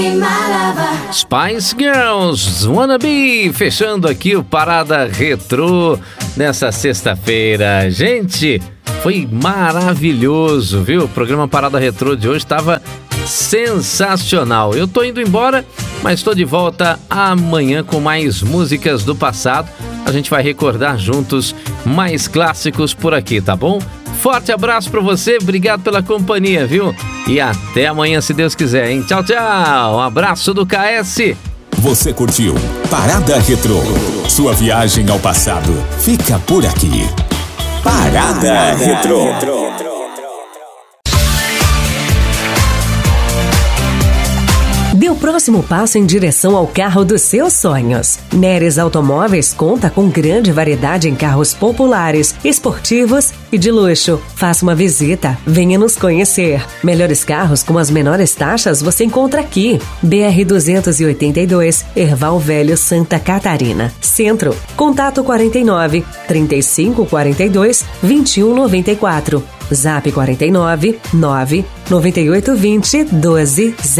Spice Girls, Wanna Be, fechando aqui o Parada Retrô nessa sexta-feira. Gente, foi maravilhoso, viu? O programa Parada Retrô de hoje estava sensacional. Eu tô indo embora, mas estou de volta amanhã com mais músicas do passado. A gente vai recordar juntos mais clássicos por aqui, tá bom? Forte abraço pra você, obrigado pela companhia, viu? E até amanhã, se Deus quiser, hein? Tchau, tchau! Um abraço do KS. Você curtiu Parada Retrô. Sua viagem ao passado fica por aqui. Parada Retrô. Dê o próximo passo em direção ao carro dos seus sonhos. Neres Automóveis conta com grande variedade em carros populares, esportivos e de luxo. Faça uma visita, venha nos conhecer. Melhores carros com as menores taxas você encontra aqui. BR-282, Erval Velho, Santa Catarina. Centro, contato 49 3542 2194. Zap 49 9 9820 12